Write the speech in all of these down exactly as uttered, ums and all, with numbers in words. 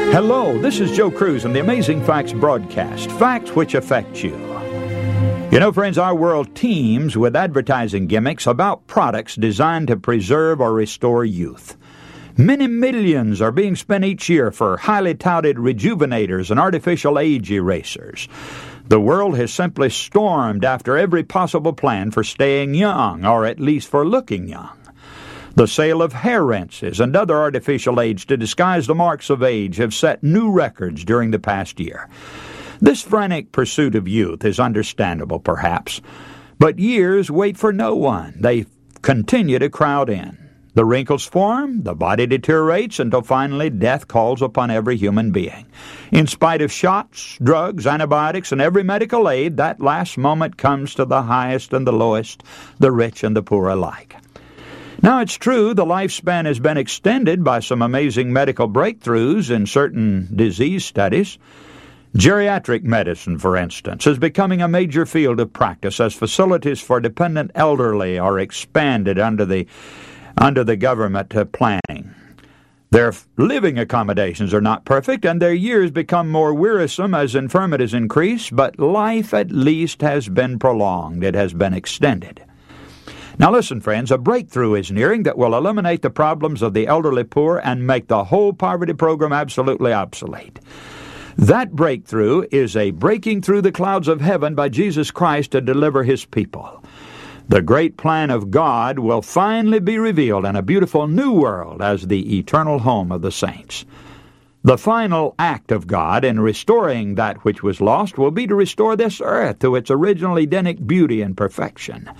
Hello, this is Joe Cruz and the Amazing Facts broadcast, facts which affect you. You know, friends, our world teems with advertising gimmicks about products designed to preserve or restore youth. Many millions are being spent each year for highly touted rejuvenators and artificial age erasers. The world has simply stormed after every possible plan for staying young, or at least for looking young. The sale of hair rinses and other artificial age to disguise the marks of age have set new records during the past year. This frantic pursuit of youth is understandable, perhaps, but years wait for no one. They continue to crowd in. The wrinkles form, the body deteriorates, until finally death calls upon every human being. In spite of shots, drugs, antibiotics, and every medical aid, that last moment comes to the highest and the lowest, the rich and the poor alike. Now, it's true the lifespan has been extended by some amazing medical breakthroughs in certain disease studies. Geriatric medicine, for instance, is becoming a major field of practice as facilities for dependent elderly are expanded under the under the government uh, planning. Their living accommodations are not perfect, and their years become more wearisome as infirmities increase, but life at least has been prolonged. It has been extended. Now listen, friends, a breakthrough is nearing that will eliminate the problems of the elderly poor and make the whole poverty program absolutely obsolete. That breakthrough is a breaking through the clouds of heaven by Jesus Christ to deliver His people. The great plan of God will finally be revealed in a beautiful new world as the eternal home of the saints. The final act of God in restoring that which was lost will be to restore this earth to its original Edenic beauty and perfection.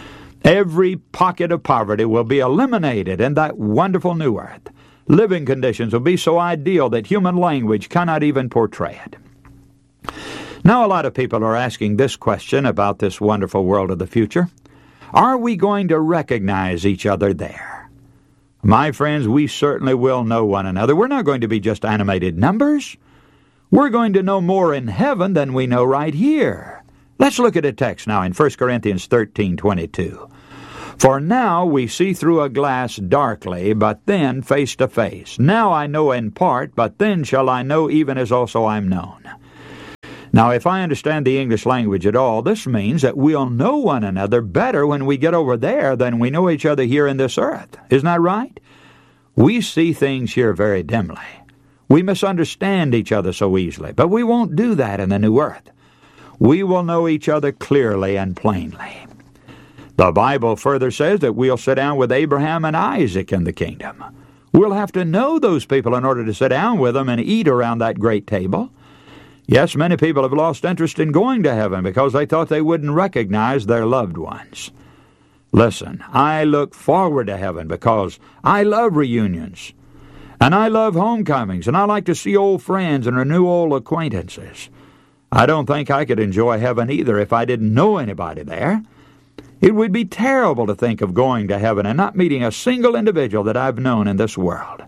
Every pocket of poverty will be eliminated in that wonderful new earth. Living conditions will be so ideal that human language cannot even portray it. Now, a lot of people are asking this question about this wonderful world of the future. Are we going to recognize each other there? My friends, we certainly will know one another. We're not going to be just animated numbers. We're going to know more in heaven than we know right here. Let's look at a text now in First Corinthians thirteen twenty-two. For now we see through a glass darkly, but then face to face. Now I know in part, but then shall I know even as also I am known. Now, if I understand the English language at all, this means that we'll know one another better when we get over there than we know each other here in this earth. Isn't that right? We see things here very dimly. We misunderstand each other so easily, but we won't do that in the new earth. We will know each other clearly and plainly. The Bible further says that we'll sit down with Abraham and Isaac in the kingdom. We'll have to know those people in order to sit down with them and eat around that great table. Yes, many people have lost interest in going to heaven because they thought they wouldn't recognize their loved ones. Listen, I look forward to heaven because I love reunions, and I love homecomings, and I like to see old friends and renew old acquaintances. I don't think I could enjoy heaven either if I didn't know anybody there. It would be terrible to think of going to heaven and not meeting a single individual that I've known in this world.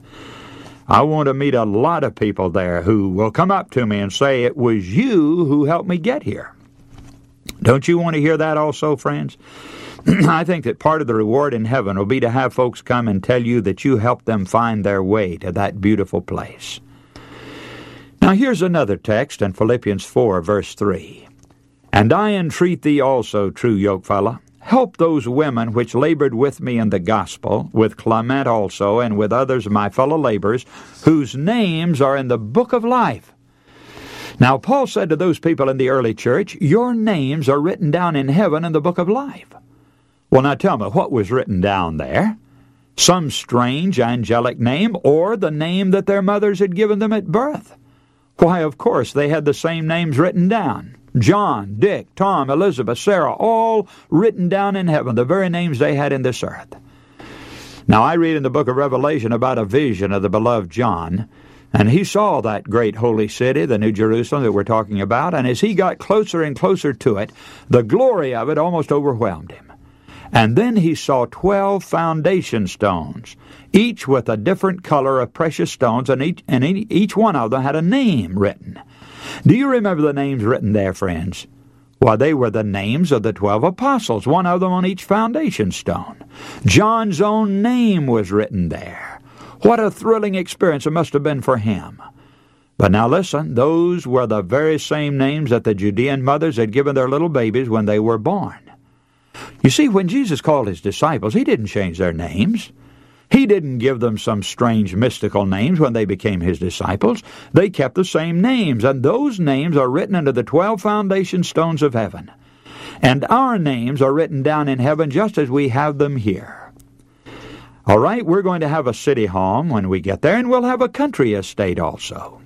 I want to meet a lot of people there who will come up to me and say, it was you who helped me get here. Don't you want to hear that also, friends? I think that part of the reward in heaven will be to have folks come and tell you that you helped them find their way to that beautiful place. Now here's another text in Philippians four, verse three. And I entreat thee also, true yokefellow, help those women which labored with me in the gospel, with Clement also, and with others of my fellow laborers, whose names are in the book of life. Now, Paul said to those people in the early church, your names are written down in heaven in the book of life. Well, now tell me, what was written down there? Some strange angelic name, or the name that their mothers had given them at birth? Why, of course, they had the same names written down. John, Dick, Tom, Elizabeth, Sarah, all written down in heaven, the very names they had in this earth. Now, I read in the book of Revelation about a vision of the beloved John, and he saw that great holy city, the New Jerusalem that we're talking about, and as he got closer and closer to it, the glory of it almost overwhelmed him. And then he saw twelve foundation stones, each with a different color of precious stones, and each, and each one of them had a name written. Do you remember the names written there, friends? Why, they were the names of the twelve apostles, one of them on each foundation stone. John's own name was written there. What a thrilling experience it must have been for him. But now listen, those were the very same names that the Judean mothers had given their little babies when they were born. You see, when Jesus called his disciples, he didn't change their names. He didn't give them some strange mystical names when they became his disciples. They kept the same names, and those names are written into the twelve foundation stones of heaven. And our names are written down in heaven just as we have them here. All right, we're going to have a city home when we get there, and we'll have a country estate also.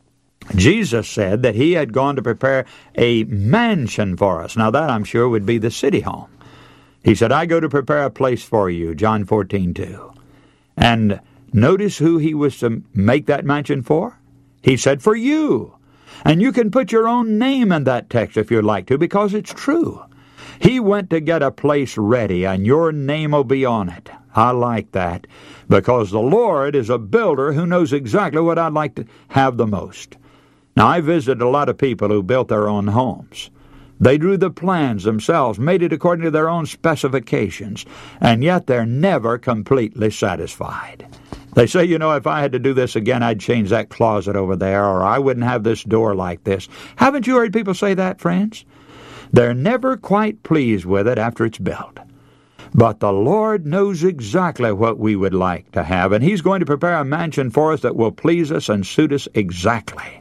Jesus said that he had gone to prepare a mansion for us. Now that, I'm sure, would be the city home. He said, I go to prepare a place for you, John fourteen two. And notice who he was to make that mansion for? He said, for you. And you can put your own name in that text if you'd like to, because it's true. He went to get a place ready, and your name will be on it. I like that, because the Lord is a builder who knows exactly what I'd like to have the most. Now, I visited a lot of people who built their own homes. They drew the plans themselves, made it according to their own specifications, and yet they're never completely satisfied. They say, you know, if I had to do this again, I'd change that closet over there, or I wouldn't have this door like this. Haven't you heard people say that, friends? They're never quite pleased with it after it's built. But the Lord knows exactly what we would like to have, and he's going to prepare a mansion for us that will please us and suit us exactly.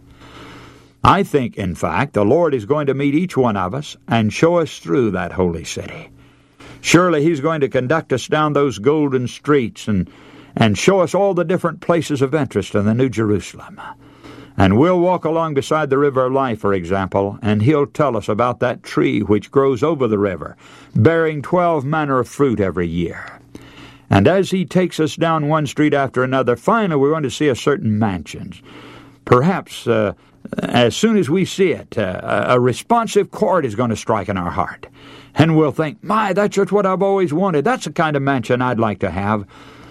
I think, in fact, the Lord is going to meet each one of us and show us through that holy city. Surely he's going to conduct us down those golden streets and, and show us all the different places of interest in the New Jerusalem. And we'll walk along beside the river of life, for example, and he'll tell us about that tree which grows over the river, bearing twelve manner of fruit every year. And as he takes us down one street after another, finally we're going to see a certain mansion. Perhaps uh, as soon as we see it, uh, a responsive chord is going to strike in our heart. And we'll think, my, that's just what I've always wanted. That's the kind of mansion I'd like to have.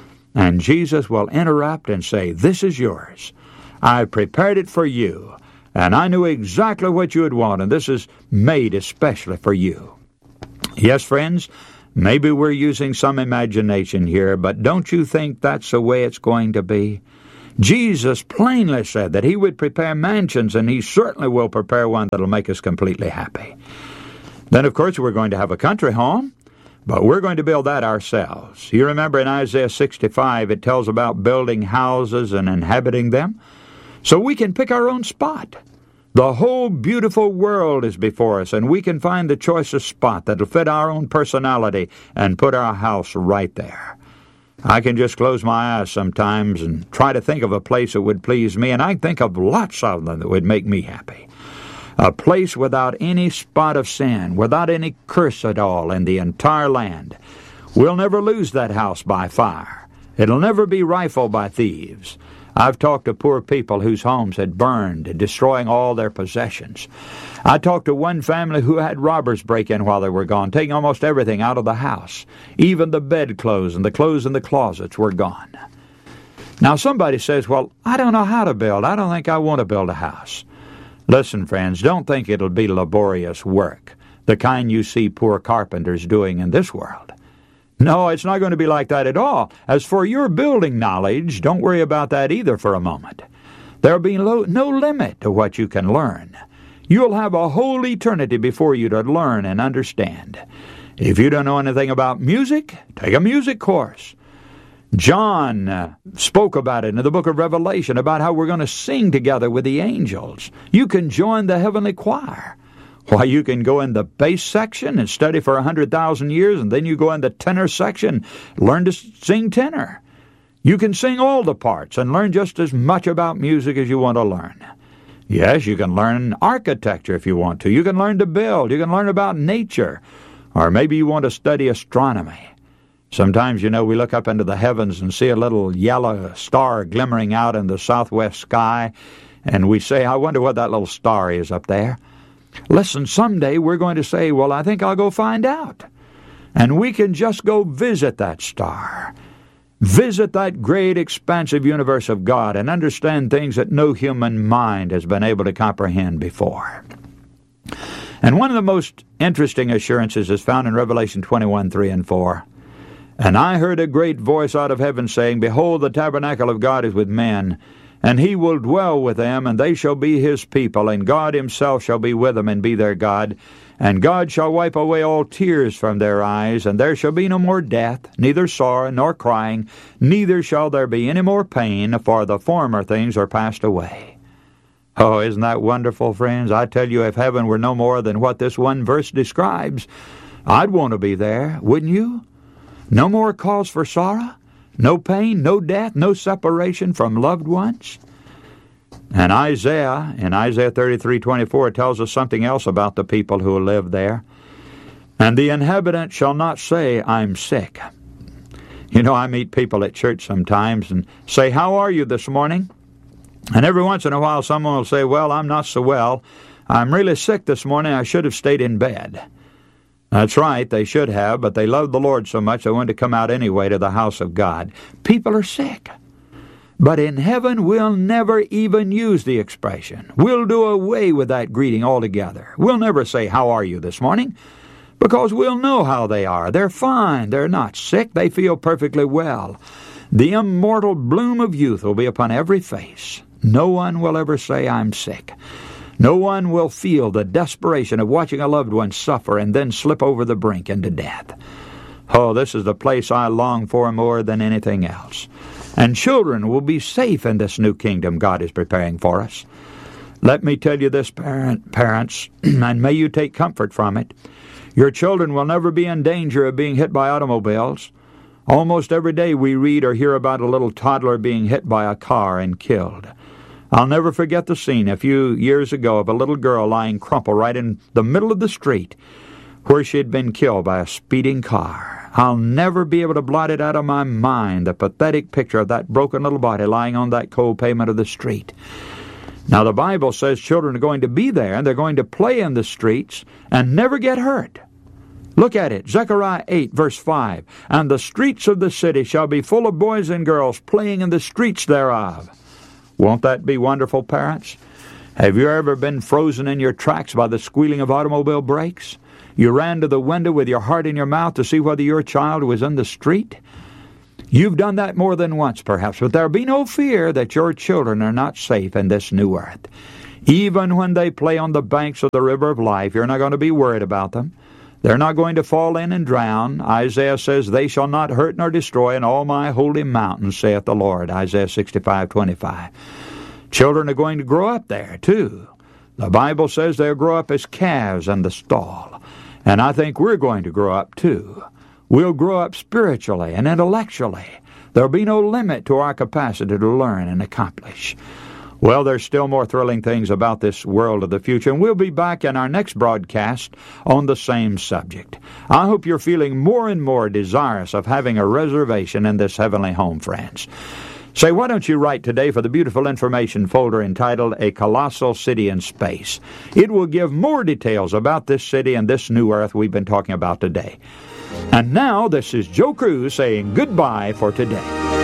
And Jesus will interrupt and say, this is yours. I prepared it for you, and I knew exactly what you would want, and this is made especially for you. Yes, friends, maybe we're using some imagination here, but don't you think that's the way it's going to be? Jesus plainly said that he would prepare mansions, and he certainly will prepare one that'll make us completely happy. Then, of course, we're going to have a country home, but we're going to build that ourselves. You remember in Isaiah sixty-five, it tells about building houses and inhabiting them. So we can pick our own spot. The whole beautiful world is before us, and we can find the choicest spot that'll fit our own personality and put our house right there. I can just close my eyes sometimes and try to think of a place that would please me, and I think of lots of them that would make me happy. A place without any spot of sin, without any curse at all in the entire land. We'll never lose that house by fire. It'll never be rifled by thieves. I've talked to poor people whose homes had burned, destroying all their possessions. I talked to one family who had robbers break in while they were gone, taking almost everything out of the house. Even the bedclothes and the clothes in the closets were gone. Now somebody says, well, I don't know how to build. I don't think I want to build a house. Listen, friends, don't think it'll be laborious work, the kind you see poor carpenters doing in this world. No, it's not going to be like that at all. As for your building knowledge, don't worry about that either for a moment. There'll be no, no limit to what you can learn. You'll have a whole eternity before you to learn and understand. If you don't know anything about music, take a music course. John uh, spoke about it in the book of Revelation, about how we're going to sing together with the angels. You can join the heavenly choir. Why, you can go in the bass section and study for a hundred thousand years, and then you go in the tenor section, learn to sing tenor. You can sing all the parts and learn just as much about music as you want to learn. Yes, you can learn architecture if you want to. You can learn to build. You can learn about nature. Or maybe you want to study astronomy. Sometimes, you know, we look up into the heavens and see a little yellow star glimmering out in the southwest sky, and we say, I wonder what that little star is up there. Listen, someday we're going to say, well, I think I'll go find out. And we can just go visit that star. Visit that great, expansive universe of God and understand things that no human mind has been able to comprehend before. And one of the most interesting assurances is found in Revelation twenty-one, three and four. And I heard a great voice out of heaven saying, Behold, the tabernacle of God is with men, And he will dwell with them, and they shall be his people, and God himself shall be with them and be their God. And God shall wipe away all tears from their eyes, and there shall be no more death, neither sorrow nor crying, neither shall there be any more pain, for the former things are passed away. Oh, isn't that wonderful, friends? I tell you, if heaven were no more than what this one verse describes, I'd want to be there, wouldn't you? No more cause for sorrow, no pain, no death, no separation from loved ones. And Isaiah, in Isaiah thirty-three twenty-four, tells us something else about the people who live there. And the inhabitant shall not say, I'm sick. You know, I meet people at church sometimes and say, how are you this morning? And every once in a while someone will say, well, I'm not so well. I'm really sick this morning. I should have stayed in bed. That's right, they should have, but they loved the Lord so much they wanted to come out anyway to the house of God. People are sick. But in heaven, we'll never even use the expression. We'll do away with that greeting altogether. We'll never say, how are you this morning? Because we'll know how they are. They're fine. They're not sick. They feel perfectly well. The immortal bloom of youth will be upon every face. No one will ever say, I'm sick. No one will feel the desperation of watching a loved one suffer and then slip over the brink into death. Oh, this is the place I long for more than anything else. And children will be safe in this new kingdom God is preparing for us. Let me tell you this, parent, parents, and may you take comfort from it. Your children will never be in danger of being hit by automobiles. Almost every day we read or hear about a little toddler being hit by a car and killed. I'll never forget the scene a few years ago of a little girl lying crumpled right in the middle of the street where she had been killed by a speeding car. I'll never be able to blot it out of my mind, the pathetic picture of that broken little body lying on that cold pavement of the street. Now, the Bible says children are going to be there, and they're going to play in the streets and never get hurt. Look at it, Zechariah eight, verse five. And the streets of the city shall be full of boys and girls playing in the streets thereof. Won't that be wonderful, parents? Have you ever been frozen in your tracks by the squealing of automobile brakes? You ran to the window with your heart in your mouth to see whether your child was in the street? You've done that more than once, perhaps, but there'll be no fear that your children are not safe in this new earth. Even when they play on the banks of the river of life, you're not going to be worried about them. They're not going to fall in and drown. Isaiah says, they shall not hurt nor destroy in all my holy mountains, saith the Lord. Isaiah sixty-five twenty-five. Children are going to grow up there, too. The Bible says they'll grow up as calves in the stall. And I think we're going to grow up, too. We'll grow up spiritually and intellectually. There'll be no limit to our capacity to learn and accomplish. Well, there's still more thrilling things about this world of the future, and we'll be back in our next broadcast on the same subject. I hope you're feeling more and more desirous of having a reservation in this heavenly home, friends. Say, why don't you write today for the beautiful information folder entitled A Colossal City in Space? It will give more details about this city and this new earth we've been talking about today. And now, this is Joe Cruz saying goodbye for today.